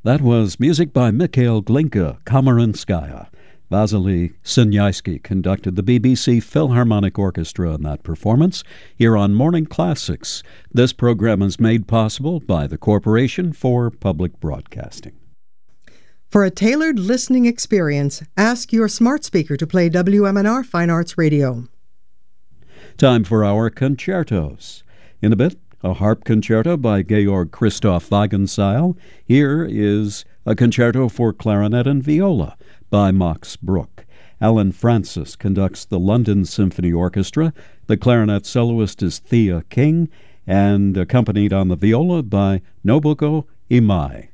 That was music by Mikhail Glinka, Kamarinskaya. Vasily Sinyasky conducted the BBC Philharmonic Orchestra in that performance here on Morning Classics. This program is made possible by the Corporation for Public Broadcasting. For a tailored listening experience, ask your smart speaker to play WMNR Fine Arts Radio. Time for our concertos. In a bit, a harp concerto by Georg Christoph Wagenseil. Here is a concerto for clarinet and viola by Max Bruch. Alan Francis conducts the London Symphony Orchestra. The clarinet soloist is Thea King, and accompanied on the viola by Nobuko Imai.